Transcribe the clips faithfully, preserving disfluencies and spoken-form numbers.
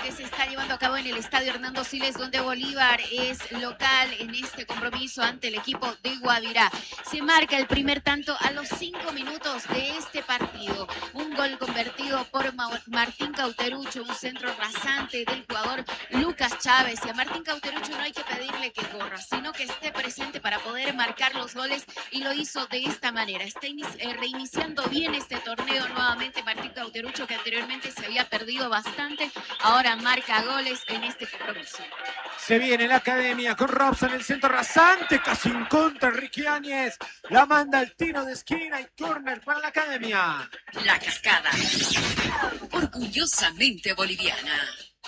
que se está llevando a cabo en el estadio Hernando Siles, donde Bolívar es local en este compromiso ante el equipo de Guavirá. Se marca el primer tanto a los cinco minutos de este partido. Un gol convertido por Martín Cauterucho, un centro rasante del jugador Lucas Chávez. Y a Martín Cauterucho no hay que pedirle que corra, sino que esté presente para poder marcar los goles, y lo hizo de esta manera. Está eh, reiniciando bien este torneo nuevamente Martín Cauterucho, que anteriormente se había perdido bastante. Ahora marca goles en este compromiso. Se viene la academia con Robson, el centro rasante, casi en contra, Ricky Áñez. La manda al tiro de esquina y córner para la academia. La Cascada, orgullosamente boliviana.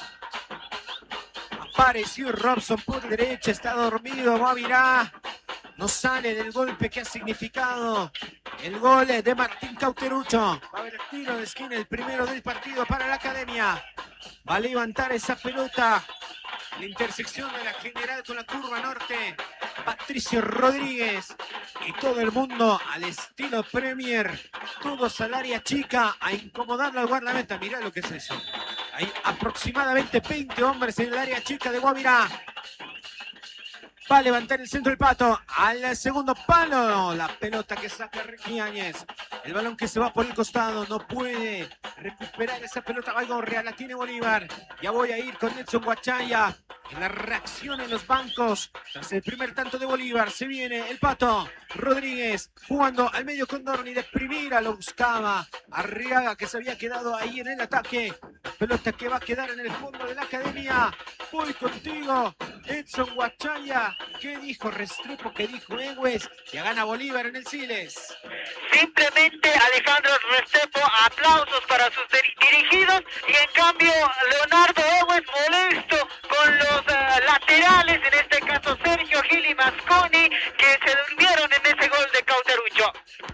Apareció Robson por derecha, está dormido, Guavirá. No sale del golpe que ha significado el gol de Martín Cauterucho. Va a haber tiro de esquina, el primero del partido para la academia. Va a levantar esa pelota. La intersección de la general con la curva norte. Patricio Rodríguez y todo el mundo al estilo Premier. Todos al área chica a incomodarlo al guardameta. Mirá lo que es eso. Hay aproximadamente veinte hombres en el área chica de Guavirá. Va a levantar el centro del Pato al segundo palo. La pelota que saca Ricky Áñez. El balón que se va por el costado. No puede recuperar esa pelota Baigorria. La tiene Bolívar. Ya voy a ir con Edson Guachaya. En la reacción en los bancos. Tras el primer tanto de Bolívar. Se viene el Pato Rodríguez jugando al medio con Dorni. De primera lo buscaba Arriaga, que se había quedado ahí en el ataque. La pelota que va a quedar en el fondo de la academia. Voy contigo, Edson Guachaya. ¿Qué dijo Restrepo? ¿Qué dijo Egues? Ya gana Bolívar en el Siles. Simplemente Alejandro Restrepo, aplausos para sus dirigidos, y en cambio Leonardo Egues molesto con los uh, laterales, en este caso Sergio Gil y Masconi, que se durmieron en ese gol de Cauterucho.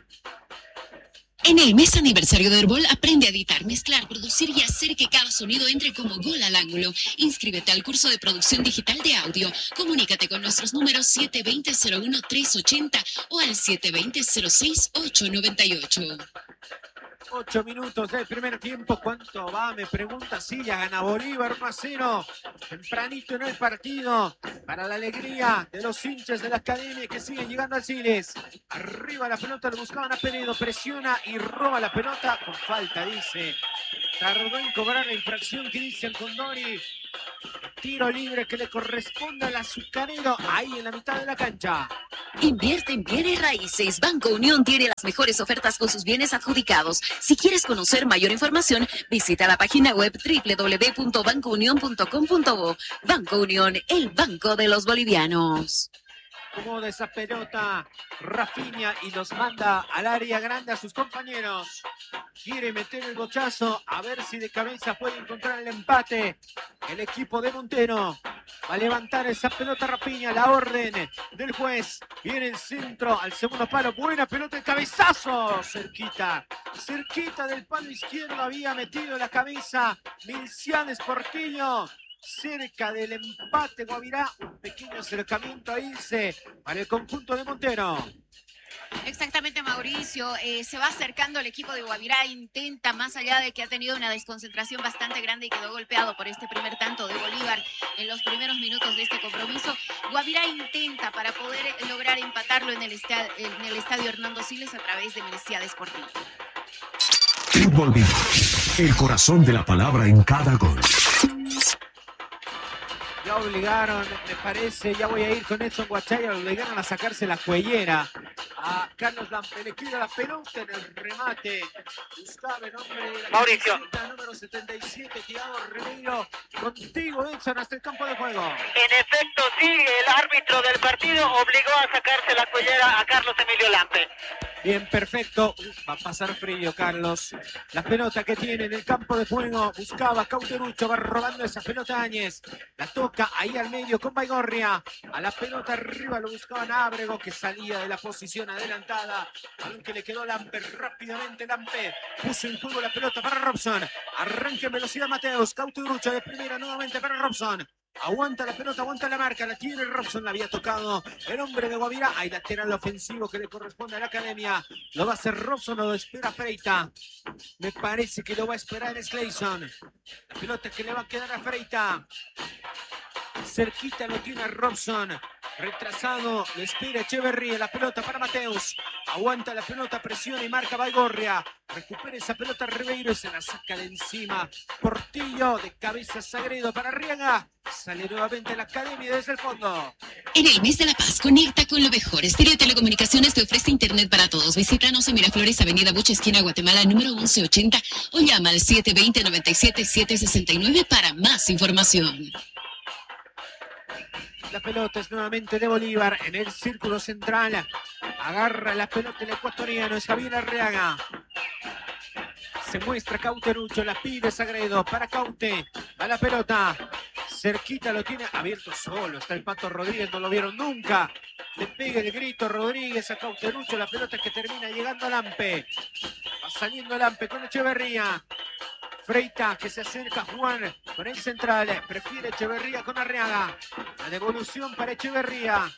En el mes aniversario de Herbol, aprende a editar, mezclar, producir y hacer que cada sonido entre como gol al ángulo. Inscríbete al curso de producción digital de audio. Comunícate con nuestros números siete dos cero, cero uno tres ocho cero o al siete dos cero, cero seis ocho nueve ocho. Ocho minutos del primer tiempo. ¿Cuánto va? Me pregunta. Sí, ya gana Bolívar uno a cero. Tempranito en el partido. Para la alegría de los hinchas de la academia que siguen llegando al Siles. Arriba la pelota, lo buscaban a Peredo. Presiona y roba la pelota. Con falta, dice. Tardó en cobrar la infracción Cristian Condori. Tiro libre que le corresponde al azucarero ahí en la mitad de la cancha. Invierte en bienes raíces. Banco Unión tiene las mejores ofertas con sus bienes adjudicados. Si quieres conocer mayor información, visita la página web doble u doble u doble u punto banco unión punto com punto bo. Banco Unión, el banco de los bolivianos. Acomoda esa pelota Rafinha y los manda al área grande a sus compañeros. Quiere meter el bochazo, a ver si de cabeza puede encontrar el empate. El equipo de Montero va a levantar esa pelota Rafinha, la orden del juez. Viene el centro al segundo palo, buena pelota, el cabezazo, cerquita, cerquita del palo izquierdo había metido la cabeza Milciades Portillo. Cerca del empate Guavirá, un pequeño acercamiento a irse para el conjunto de Montero. Exactamente, Mauricio, eh, se va acercando el equipo de Guavirá, intenta, más allá de que ha tenido una desconcentración bastante grande y quedó golpeado por este primer tanto de Bolívar en los primeros minutos de este compromiso. Guavirá intenta para poder lograr empatarlo en el, esta- en el estadio Hernando Siles a través de Milciades Portillo. Fútbol Vivo, el corazón de la palabra en cada gol. Ya obligaron, me parece, ya voy a ir con Edson Guachaya, obligaron a sacarse la cuellera a Carlos Lampe, le queda la pelota en el remate. Buscaba el nombre de la Mauricio. número setenta y siete, Thiago Ribeiro. Contigo, Edson, hasta el campo de juego. En efecto, sí, el árbitro del partido obligó a sacarse la cuellera a Carlos Emilio Lampe. Bien, perfecto. Va a pasar frío, Carlos. La pelota que tiene en el campo de juego. Buscaba Cauterucho, va robando esa pelota Áñez. La toca ahí al medio con Baigorria. A la pelota arriba lo buscaban Ábrego, que salía de la posición adelantada. Balón que le quedó a Lampe. Rápidamente Lampe puso en juego la pelota para Robson. Arranca en velocidad Mateus. Cauterucho de primera nuevamente para Robson. Aguanta la pelota, aguanta la marca, la tiene Robson, la había tocado el hombre de Guavirá. Hay lateral ofensivo que le corresponde a la academia. Lo va a hacer Robson o lo espera Freita. Me parece que lo va a esperar Clayson. La pelota que le va a quedar a Freita. Cerquita lo tiene Robson. Retrasado, le espera Echeverría. La pelota para Mateus. Aguanta la pelota, presiona y marca Baigorria. Recupera esa pelota Ribeiro, se la saca de encima. Portillo de cabeza, Sagredo para Arriaga. Sale nuevamente la academia desde el fondo. En el mes de la paz, conecta con lo mejor. Estéreo Telecomunicaciones te ofrece internet para todos. Visítanos en Miraflores, Avenida Bucha, esquina Guatemala, número once ochenta, o llama al siete dos cero, nueve siete siete seis nueve para más información. La pelota es nuevamente de Bolívar en el círculo central. Agarra la pelota el ecuatoriano, es Javier Arriaga. Se muestra Cauterucho, la pide Sagredo para Caute. Va la pelota. Cerquita lo tiene abierto solo. Está el Pato Rodríguez, no lo vieron nunca. Le pega el grito Rodríguez a Cauterucho. La pelota que termina llegando a Lampe. Va saliendo Lampe con Echeverría. Freita que se acerca Juan con el central. Prefiere Echeverría con Arriaga. La devolución para Echeverría.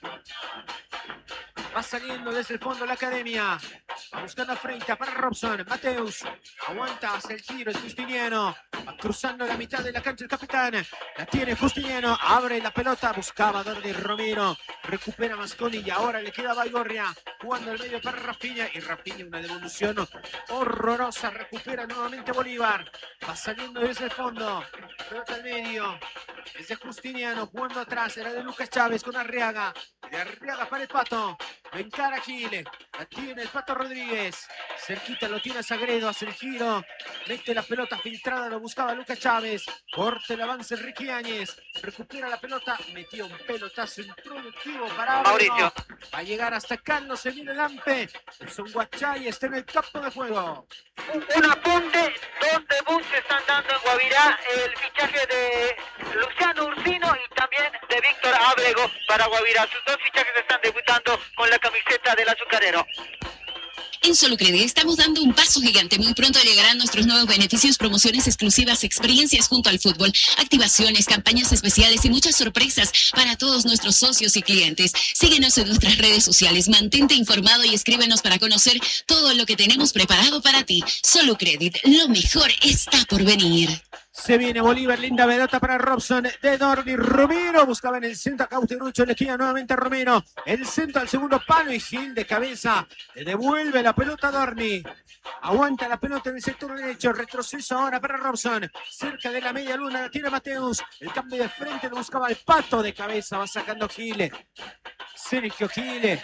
Va saliendo desde el fondo la academia. Va buscando a Freita para Robson. Mateus. Aguanta, hace el giro. Es Justiniano. Va cruzando la mitad de la cancha el capitán. La tiene Justiniano. Abre la pelota. Buscaba a Dordi Romero. Recupera Masconi y ahora le queda Baigorria. Jugando al medio para Rafinha. Y Rafinha una devolución horrorosa. Recupera nuevamente Bolívar. Va saliendo desde el fondo. Pelota al medio. Es de Justiniano. Jugando atrás. Era de Lucas Chávez con Arriaga. De Arriaga para el Pato. Encara Gile. La tiene el Pato Rodríguez. Cerquita lo tiene Sagredo. Hace el giro. Mete la pelota filtrada. Lo buscaba Lucas Chávez. Corta el avance Enrique Áñez. Recupera la pelota. Metió un pelotazo improductivo para Mauricio. Va a llegar hasta Carlos. Se viene Lampe. El Songuachay está en el campo de juego. Un apunte, dos debuts se están dando en Guavirá, el fichaje de Luciano Ursino y también de Víctor Ábrego para Guavirá. Sus dos fichajes están debutando con la camiseta del azucarero. En Solucredit estamos dando un paso gigante. Muy pronto llegarán nuestros nuevos beneficios, promociones exclusivas, experiencias junto al fútbol, activaciones, campañas especiales y muchas sorpresas para todos nuestros socios y clientes. Síguenos en nuestras redes sociales, mantente informado y escríbenos para conocer todo lo que tenemos preparado para ti. Solucredit, lo mejor está por venir. Se viene Bolívar, linda pelota para Robson de Dordi Romero. Buscaba en el centro a Cauterucho, le queda nuevamente a Romero. El centro al segundo palo y Gil de cabeza. Le devuelve la pelota a Dorni. Aguanta la pelota en el sector derecho. Retroceso ahora para Robson. Cerca de la media luna la tiene Mateus. El cambio de frente lo buscaba el Pato de cabeza. Va sacando Gile. Sergio Gile.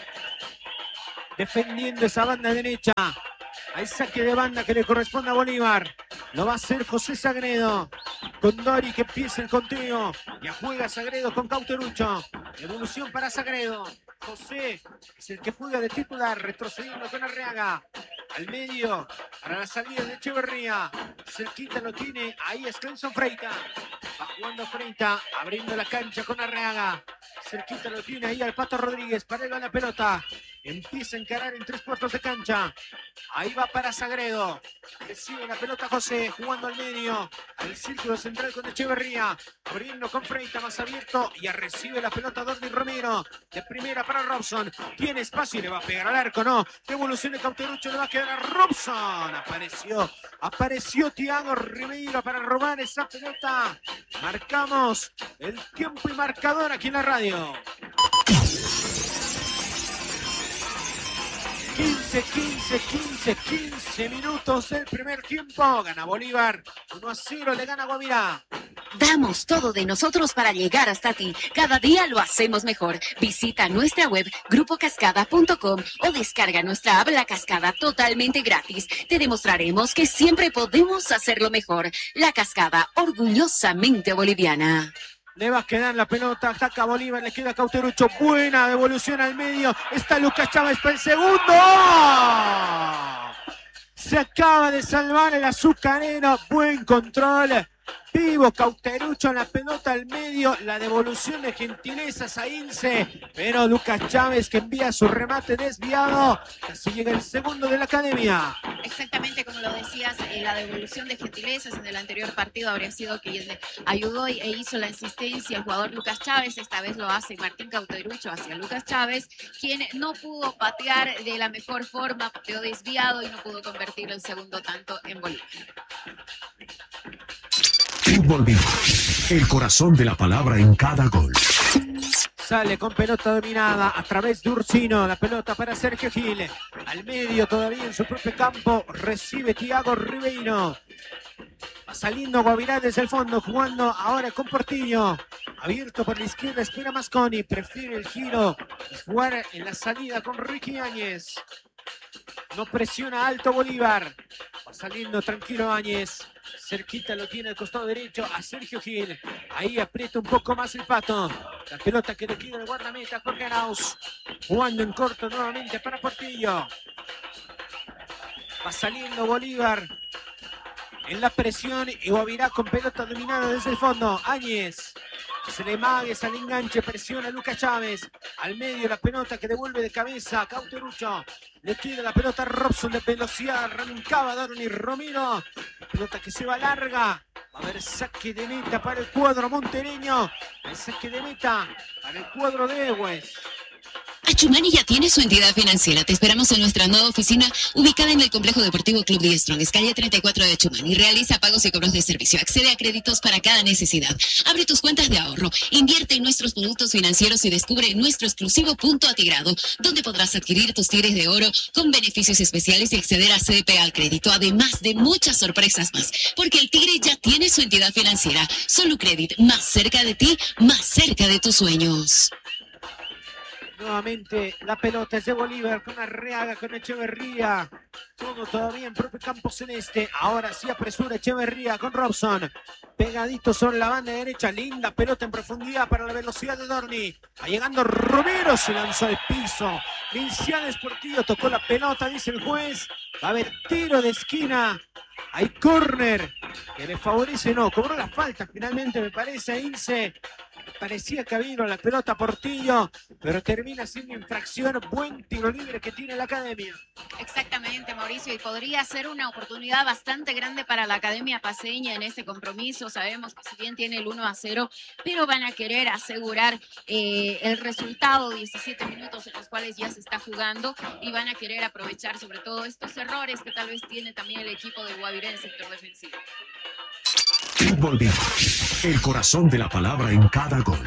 Defendiendo esa banda derecha. Hay saque de banda que le corresponde a Bolívar. Lo va a hacer José Sagredo. Con Dori que empieza el conteo. Ya juega Sagredo con Cauterucho. Evolución para Sagredo. José es el que juega de titular. Retrocediendo con Arriaga. Al medio. Para la salida de Echeverría. Cerquita lo tiene. Ahí es Clenson Freita. Va jugando Freita. Abriendo la cancha con Arriaga. Cerquita lo tiene ahí al Pato Rodríguez. Para él va la pelota. Empieza a encarar en tres cuartos de cancha. Ahí va para Sagredo. Recibe la pelota José. Jugando al medio. Al círculo central con Echeverría. Abriendo con Freita más abierto. Y recibe la pelota Dordi Romero. De primera para Robson. Tiene espacio y le va a pegar al arco. No. Devolución de Cauterucho. Le va a quedar a Robson. Apareció. Apareció Thiago Ribeiro para robar esa pelota. Marcamos el tiempo y marcador aquí en la radio. quince, quince, quince, quince minutos del primer tiempo. Gana Bolívar. uno a cero le gana Guavirá. Damos todo de nosotros para llegar hasta ti. Cada día lo hacemos mejor. Visita nuestra web grupo cascada punto com o descarga nuestra app La Cascada totalmente gratis. Te demostraremos que siempre podemos hacerlo mejor. La Cascada, orgullosamente boliviana. Le va a quedar la pelota, ataca Bolívar, le queda Cauterucho, buena devolución al medio, está Lucas Chávez para el segundo. Se acaba de salvar el azucarero, buen control Vivo Cauterucho en la pelota al medio, la devolución de gentilezas a Ince, pero Lucas Chávez que envía su remate desviado, casi llega el segundo de la academia. Exactamente como lo decías, eh, la devolución de gentilezas en el anterior partido habría sido quien ayudó e hizo la insistencia el jugador Lucas Chávez. Esta vez lo hace Martín Cauterucho hacia Lucas Chávez, quien no pudo patear de la mejor forma, pateó desviado y no pudo convertir el segundo tanto en Bolívar. Fútbol Beat, el corazón de la palabra en cada gol. Sale con pelota dominada a través de Ursino, la pelota para Sergio Gil, al medio todavía en su propio campo, recibe Thiago Ribeiro. Va saliendo Guavirá desde el fondo, jugando ahora con Portillo. Abierto por la izquierda, espera Masconi, prefiere el giro y jugar en la salida con Ricky Áñez. No presiona alto Bolívar, va saliendo tranquilo Áñez. Cerquita lo tiene al costado derecho a Sergio Gil. Ahí aprieta un poco más el Pato. La pelota que le queda el guardameta Jorge Arauz. Jugando en corto nuevamente para Portillo. Va saliendo Bolívar en la presión y Guavirá con pelota dominada desde el fondo. Áñez. Se le magues al enganche, presiona a Lucas Chávez. Al medio la pelota que devuelve de cabeza a Cauterucho. Le queda la pelota a Robson de velocidad. Arrancaba Darwin Romero. La pelota que se va larga. Va a haber saque de meta para el cuadro montereño. El saque de meta para el cuadro de Egues. Achumani ya tiene su entidad financiera. Te esperamos en nuestra nueva oficina ubicada en el Complejo Deportivo Club Die Strong, calle treinta y cuatro de Achumani. Realiza pagos y cobros de servicio. Accede a créditos para cada necesidad. Abre tus cuentas de ahorro. Invierte en nuestros productos financieros y descubre nuestro exclusivo punto atigrado, donde podrás adquirir tus tigres de oro con beneficios especiales y acceder a C D P al crédito, además de muchas sorpresas más. Porque el Tigre ya tiene su entidad financiera. Solo Credit, más cerca de ti, más cerca de tus sueños. Nuevamente la pelota es de Bolívar con Arriaga, con Echeverría. Todo todavía en propio campo celeste. Ahora sí apresura Echeverría con Robson. Pegadito sobre la banda derecha. Linda pelota en profundidad para la velocidad de Dorni. Va llegando Romero, se lanzó al piso. Vinciales Portillo tocó la pelota, dice el juez. Va a haber tiro de esquina. Hay córner que le favorece, no, cobró la falta finalmente, me parece, a Ince. Parecía que vino la pelota a Portillo, pero termina siendo infracción. Buen tiro libre que tiene la academia. Exactamente, Mauricio, y podría ser una oportunidad bastante grande para la academia paceña en este compromiso. Sabemos que si bien tiene el uno a cero, pero van a querer asegurar eh, el resultado, diecisiete minutos en los cuales ya se está jugando, y van a querer aprovechar sobre todo estos errores que tal vez tiene también el equipo de Guavirá en sector defensivo. Fútbol Beat, el corazón de la palabra en cada gol.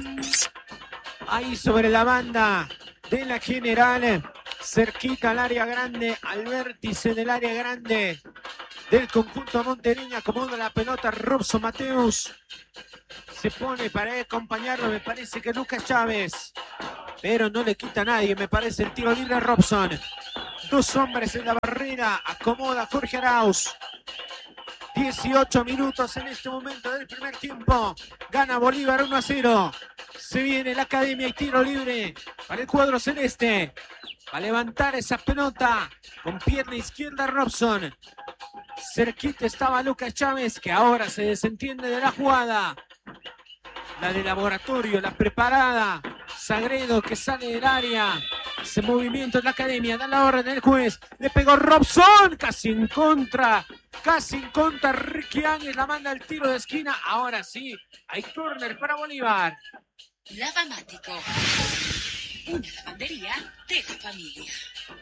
Ahí sobre la banda de la General, cerquita al área grande, al vértice del área grande del conjunto montereño, acomoda la pelota Robson Mateus. Se pone para acompañarlo, me parece que Lucas Chávez, pero no le quita a nadie, me parece el tiro libre a Robson. Dos hombres en la barrera, acomoda Jorge Arauz. dieciocho minutos en este momento del primer tiempo. Gana Bolívar uno a cero. Se viene la academia y tiro libre para el cuadro celeste. Va a levantar esa pelota con pierna izquierda Robson. Cerquita estaba Lucas Chávez, que ahora se desentiende de la jugada. La de laboratorio, la preparada. Sagredo que sale del área. Ese movimiento en la academia, da la orden del juez. Le pegó Robson, casi en contra. Casi en contra, Ricky Áñez la manda al tiro de esquina. Ahora sí, hay córner para Bolívar. Lavamático, una lavandería de la familia.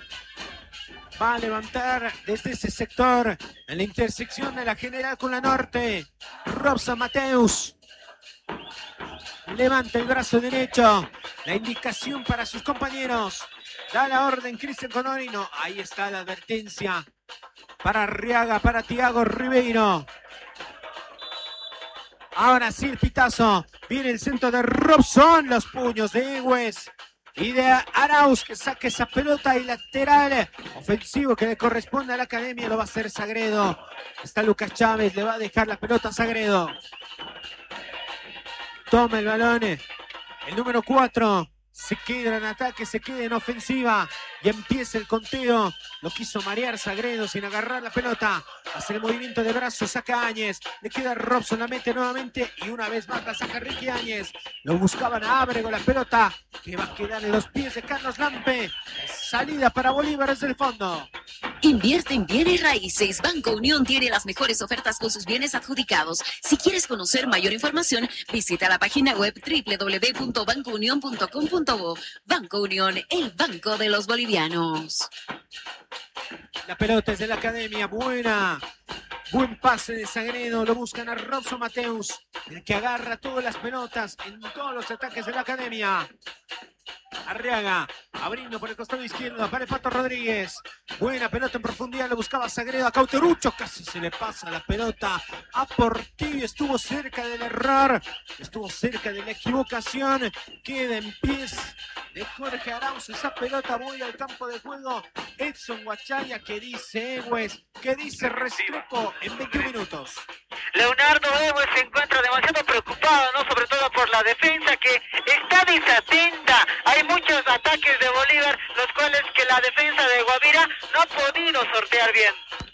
Va a levantar desde ese sector, en la intersección de la General con la Norte. Robson Mateus. Levanta el brazo derecho. La indicación para sus compañeros. Da la orden Cristian Conorino. Ahí está la advertencia. Para Arriaga, para Thiago Ribeiro. Ahora sí el pitazo. Viene el centro de Robson. Los puños de Egues y de Arauz, que saque esa pelota y lateral ofensivo que le corresponde a la academia. Lo va a hacer Sagredo. Está Lucas Chávez. Le va a dejar la pelota a Sagredo. Toma el balón. El número cuatro. Se queda en ataque, se queda en ofensiva. y empieza el conteo. Lo quiso marear Sagredo sin agarrar la pelota. Hace el movimiento de brazo, saca Áñez. Le queda Robson, la mete nuevamente y una vez más la saca Ricky Áñez. Lo buscaban a Ábrego, la pelota que va a quedar en los pies de Carlos Lampe. Salida para Bolívar desde el fondo. Invierte en bienes raíces. Banco Unión tiene las mejores ofertas con sus bienes adjudicados. Si quieres conocer mayor información, visita la página web doble u doble u doble u punto banco unión punto com punto bo. Banco Unión, el banco de los bolivianos. La pelota es de la Academia, buena. Buen pase de Sagredo, lo buscan a Robson Mateus, el que agarra todas las pelotas en todos los ataques de la Academia. Arriaga, abriendo por el costado izquierdo para el Pato Rodríguez. Buena pelota en profundidad, lo buscaba Sagredo a Cauterucho. Casi se le pasa la pelota a Portillo. Estuvo cerca del error, estuvo cerca de la equivocación. Queda en pies de Jorge Arauz. Esa pelota voy al campo de juego. Edson Huachaya, que dice Egues, que dice Restrepo en veintiún minutos. Leonardo Egues se encuentra demasiado preocupado, ¿no? Sobre todo por la defensa que está desatenta. Hay muchos ataques de Bolívar, los cuales que la defensa de Guavirá no ha podido sortear bien.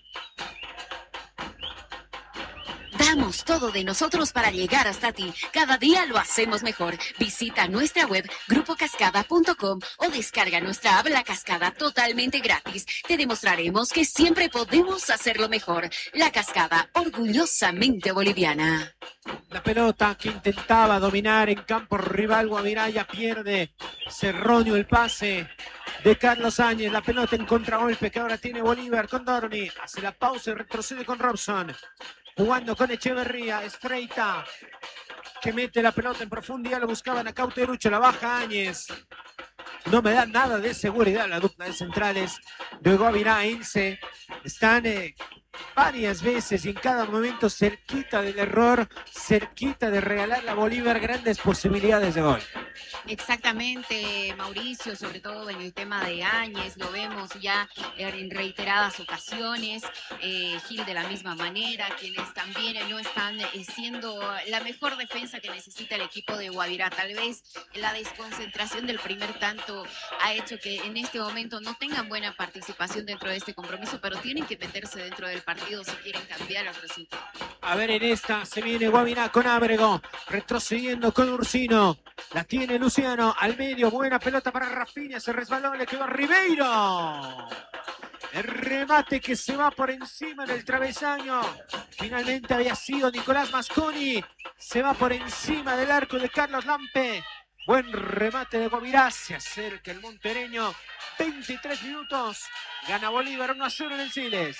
Damos todo de nosotros para llegar hasta ti. Cada día lo hacemos mejor. Visita nuestra web grupo cascada punto com o descarga nuestra app La Cascada totalmente gratis. Te demostraremos que siempre podemos hacerlo mejor. La Cascada, orgullosamente boliviana. La pelota que intentaba dominar en campo rival, Guavirá ya pierde. Cerronio el pase de Carlos Áñez. La pelota en contragolpe que ahora tiene Bolívar con Dorni. Hace la pausa y retrocede con Robson. Jugando con Echeverría, es Freita, que mete la pelota en profundidad, lo buscaban a Cauterucho, la baja Áñez. No me da nada de seguridad la dupla de centrales de Guavirá e Ilse. Están eh, varias veces y en cada momento cerquita del error, cerquita de regalarle a Bolívar grandes posibilidades de gol. Exactamente, Mauricio, sobre todo en el tema de Áñez, lo vemos ya en reiteradas ocasiones, eh, Gil de la misma manera, quienes también no están eh, siendo la mejor defensa que necesita el equipo de Guavirá. Tal vez la desconcentración del primer tanto ha hecho que en este momento no tengan buena participación dentro de este compromiso, pero tienen que meterse dentro del partido si quieren cambiar el resultado. A ver, en esta se viene Guavirá con Ábrego, retrocediendo con Ursino, la tiene Luciano, al medio, buena pelota para Rafinha, se resbaló, le quedó a Ribeiro. El remate que se va por encima del travesaño. Finalmente había sido Nicolás Masconi. Se va por encima del arco de Carlos Lampe. Buen remate de Guavirá. Se acerca el montereño. veintitrés minutos. Gana Bolívar uno a cero en el Siles.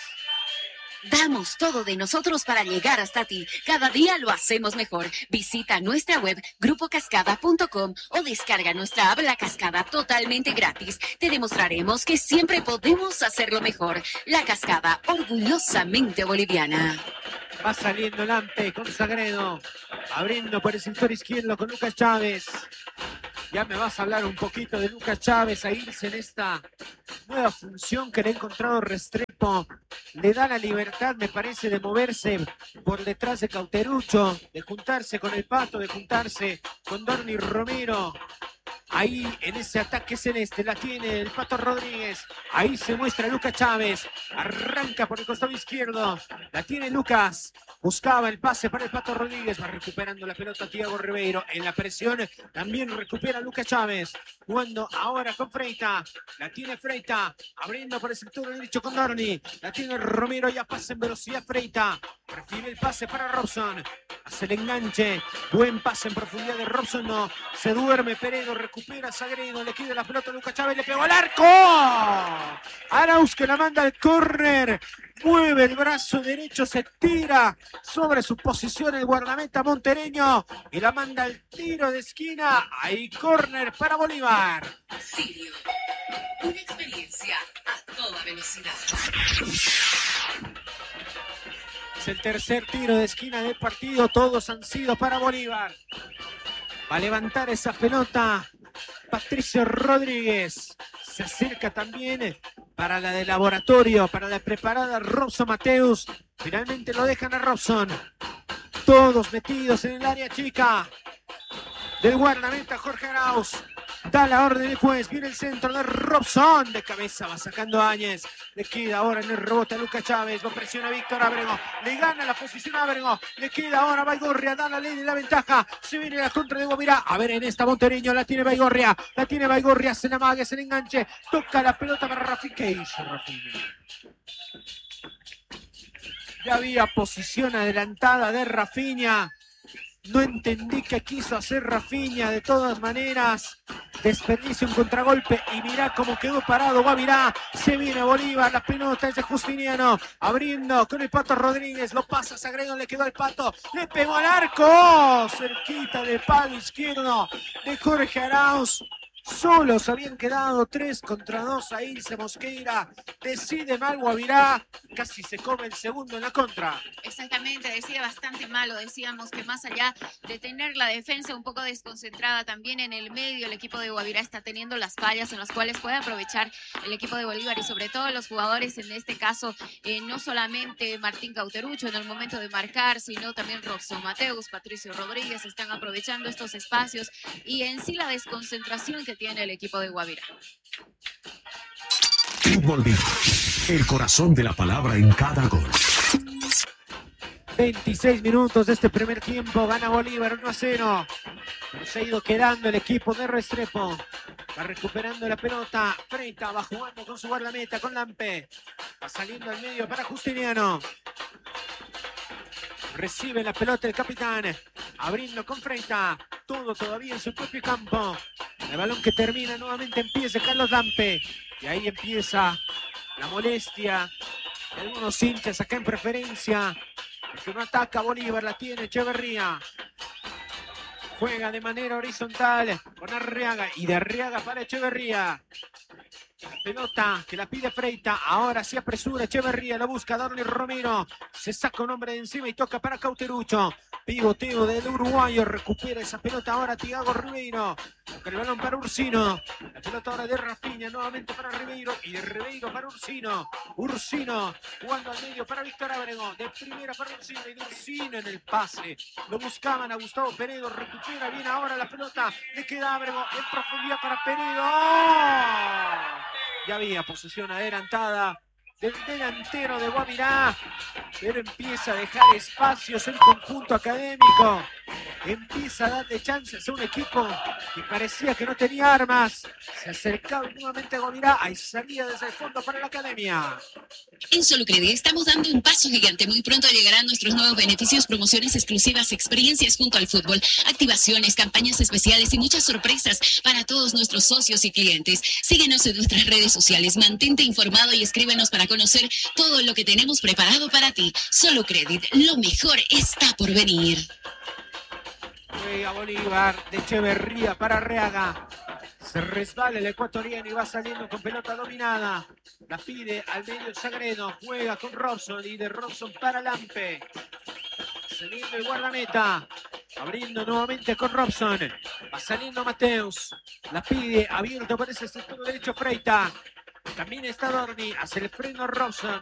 Damos todo de nosotros para llegar hasta ti. Cada día lo hacemos mejor. Visita nuestra web grupo cascada punto com o descarga nuestra app La Cascada totalmente gratis. Te demostraremos que siempre podemos hacerlo mejor. La Cascada, orgullosamente boliviana. Va saliendo Lampe con Sagredo, abriendo por el sector izquierdo con Lucas Chávez. Ya me vas a hablar un poquito de Lucas Chávez, a irse en esta nueva función que le ha encontrado Restrepo. Le da la libertad, me parece, de moverse por detrás de Cauterucho, de juntarse con el Pato, de juntarse con Dorni Romero. Ahí en ese ataque celeste la tiene el Pato Rodríguez. Ahí se muestra Lucas Chávez. Arranca por el costado izquierdo. La tiene Lucas. Buscaba el pase para el Pato Rodríguez. Va recuperando la pelota Thiago Ribeiro. En la presión también recupera Lucas Chávez. Jugando ahora con Freita. La tiene Freita. Abriendo por el sector derecho con Dorni. La tiene Romero. Ya pasa en velocidad Freita. Recibe el pase para Robson. Hace el enganche. Buen pase en profundidad de Robson. No. Se duerme Peredo. Recupera Sagredo. Le queda la pelota a Lucas Chávez. Le pegó al arco. Arauz que la manda al córner. Mueve el brazo derecho. Se tira sobre su posición el guardameta montereño. Y la manda al tiro de esquina. Ahí córner para Bolívar. Sirio. Una experiencia a toda velocidad. Es el tercer tiro de esquina del partido. Todos han sido para Bolívar. Va a levantar esa pelota Patricio Rodríguez. Se acerca también para la de Laboratorio, para la preparada Robson Mateus. Finalmente lo dejan a Robson. Todos metidos en el área chica del guardameta Jorge Arauz. Da la orden el juez. Viene el centro de Robson. De cabeza va sacando Áñez. Le queda ahora en el rebote a Lucas Chávez. Lo presiona Víctor Ábrego. Le gana la posición a Ábrego. Le queda ahora Baigorria. Da la ley de la ventaja. Se viene la contra de Guavirá. A ver en esta Monteriño. La tiene Baigorria. La tiene Baigorria. Se la mague. Se le enganche. Toca la pelota para Rafinha. ¿Qué hizo Rafinha? Ya había posición adelantada de Rafinha. No entendí qué quiso hacer Rafinha. De todas maneras, desperdicia un contragolpe y mirá cómo quedó parado Guavirá. Se viene Bolívar, la pelota es de Justiniano, abriendo con el Pato Rodríguez. Lo pasa Sagredo, le quedó al Pato, le pegó al arco, cerquita del palo izquierdo de Jorge Arauz. Solos habían quedado tres contra dos. Ahí se Mosqueira decide mal Guavirá, casi se come el segundo en la contra. Exactamente, decía bastante malo. Decíamos que más allá de tener la defensa un poco desconcentrada, también en el medio el equipo de Guavirá está teniendo las fallas en las cuales puede aprovechar el equipo de Bolívar y sobre todo los jugadores, en este caso eh, no solamente Martín Cauterucho en el momento de marcar, sino también Robson Mateus, Patricio Rodríguez, están aprovechando estos espacios y en sí la desconcentración que tiene el equipo de Guavirá. Fútbol Beat, el corazón de la palabra en cada gol. veintiséis minutos de este primer tiempo, gana Bolívar uno a cero. Se ha ido quedando el equipo de Restrepo. Va recuperando la pelota. Freita va jugando con su guardameta, con Lampe. Va saliendo al medio para Justiniano. Recibe la pelota el capitán. Abriendo con Freita. Todo todavía en su propio campo. El balón que termina nuevamente empieza Carlos Lampe. Y ahí empieza la molestia de algunos hinchas acá en preferencia. Porque no ataca Bolívar, la tiene Echeverría. Juega de manera horizontal con Arriaga y de Arriaga para Echeverría. La pelota que la pide Freita, ahora se apresura Echeverría, la busca Darly Romero, se saca un hombre de encima y toca para Cauterucho. Pivoteo del uruguayo, recupera esa pelota ahora Thiago Ribeiro, con el balón para Ursino, la pelota ahora de Rafinha, nuevamente para Ribeiro y de Ribeiro para Ursino. Ursino jugando al medio para Víctor Ábrego, de primera para Ursino y de Ursino en el pase. Lo buscaban a Gustavo Peredo, recupera bien ahora la pelota, le queda Ábrego en profundidad para Peredo. ¡Oh! Ya había posesión adelantada del delantero de Guavirá, pero empieza a dejar espacios el conjunto académico. Empieza a darle chances a un equipo que parecía que no tenía armas. Se acercaba nuevamente a Guavirá. Ahí salía desde el fondo para la academia. En Solucredit estamos dando un paso gigante. Muy pronto llegarán nuestros nuevos beneficios, promociones exclusivas, experiencias junto al fútbol, activaciones, campañas especiales y muchas sorpresas para todos nuestros socios y clientes. Síguenos en nuestras redes sociales, mantente informado y escríbenos para conocer todo lo que tenemos preparado para ti. Solucredit, lo mejor está por venir. Juega Bolívar, de Echeverría para Arriaga. Se resbala el ecuatoriano y va saliendo con pelota dominada. La pide al medio Sagredo. Juega con Robson y de Robson para Lampe. Saliendo el guardameta. Abriendo nuevamente con Robson. Va saliendo Mateus. La pide abierto por ese sector derecho Freita. También está Dorni. Hace el freno Robson.